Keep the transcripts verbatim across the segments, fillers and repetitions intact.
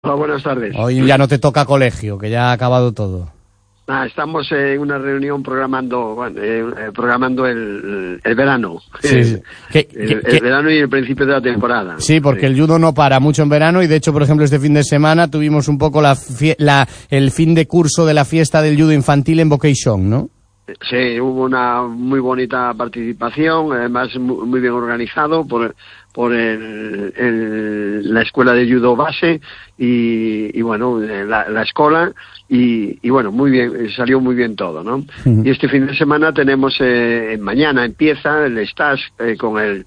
Hola, buenas tardes. Hoy ya no te toca colegio, que ya ha acabado todo. Ah, estamos en una reunión programando bueno, eh, programando el, el verano. Sí, sí. ¿Qué, el, qué, el qué? verano y el principio de la temporada. Sí, porque sí. el judo no para mucho en verano y de hecho, por ejemplo, este fin de semana tuvimos un poco la, la el fin de curso de la fiesta del judo infantil en Vocation, ¿no? Sí, hubo una muy bonita participación, además muy, muy bien organizado por por el, el, la escuela de judo base y, y bueno, la, la escuela y, y bueno, muy bien, salió muy bien todo, ¿no? Uh-huh. Y este fin de semana tenemos, eh, mañana empieza el stage eh, con el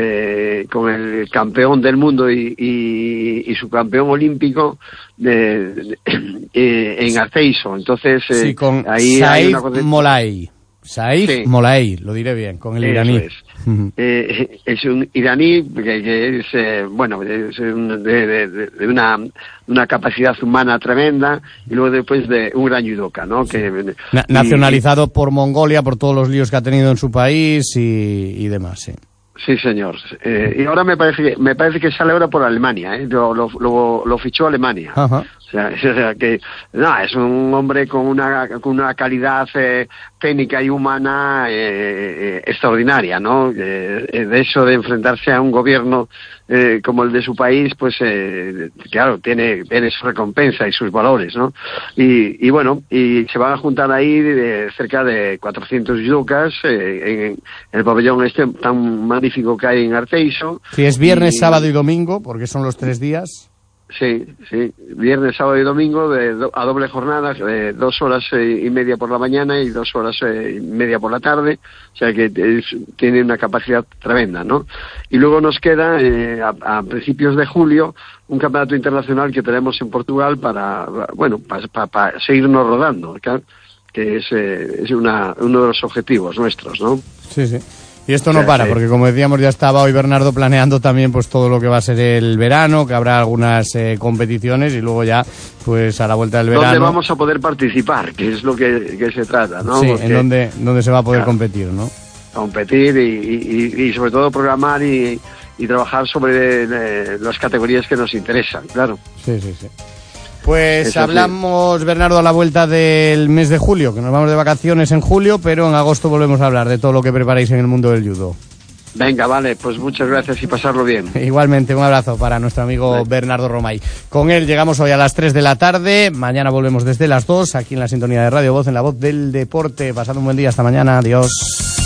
eh, con el campeón del mundo y, y, y subcampeón olímpico de, de, eh, en Arteiso, entonces eh, sí, con ahí Saif hay una cosa... Molay. Saif sí. Molay, lo diré bien, con el iraní. Eso es. Uh-huh. eh, es un iraní que, que es, eh, bueno, es un, de, de, de una, una capacidad humana tremenda y luego después de un gran judoka, ¿no? Sí. Que, Na- y, nacionalizado por Mongolia, por todos los líos que ha tenido en su país y, y demás, sí. Sí, señor. Eh, y ahora me parece que me parece que sale ahora por Alemania, ¿eh? Lo, lo, lo, lo fichó Alemania. Ajá. O sea, o sea que no, es un hombre con una con una calidad eh, técnica y humana eh, eh, extraordinaria, ¿no? Eh, de eso de enfrentarse a un gobierno eh, como el de su país, pues eh, claro, tiene tiene su recompensa y sus valores, ¿no? Y, y bueno, y se van a juntar ahí de cerca de cuatrocientos judokas eh, en, en el pabellón este tan magnífico que hay en Arteiso. Sí, es viernes, y, sábado y domingo, porque son los tres días. Sí, sí, viernes, sábado y domingo de do, a doble jornada, de dos horas eh, y media por la mañana y dos horas eh, y media por la tarde, o sea que es, tiene una capacidad tremenda, ¿no? Y luego nos queda eh, a, a principios de julio un campeonato internacional que tenemos en Portugal para, bueno, para pa, pa seguirnos rodando, ¿claro? Que es, eh, es una, uno de los objetivos nuestros, ¿no? Sí, sí. Y esto no para, porque como decíamos, ya estaba hoy Bernardo planeando también pues todo lo que va a ser el verano, que habrá algunas eh, competiciones y luego ya, pues a la vuelta del verano... ¿Dónde vamos a poder participar? Que es lo que, que se trata, ¿no? Sí, porque, en donde, donde se va a poder claro, competir, ¿no? Competir y, y, y sobre todo programar y, y trabajar sobre eh, las categorías que nos interesan, claro. Sí, sí, sí. Pues Eso hablamos, sí. Bernardo, a la vuelta del mes de julio, que nos vamos de vacaciones en julio, pero en agosto volvemos a hablar de todo lo que preparáis en el mundo del judo. Venga, vale, pues muchas gracias y pasarlo bien. Igualmente, un abrazo para nuestro amigo sí. Bernardo Romay. Con él llegamos hoy a las tres de la tarde, mañana volvemos desde las dos, aquí en la sintonía de Radio Voz, en la Voz del Deporte. Pasad un buen día, hasta mañana, adiós.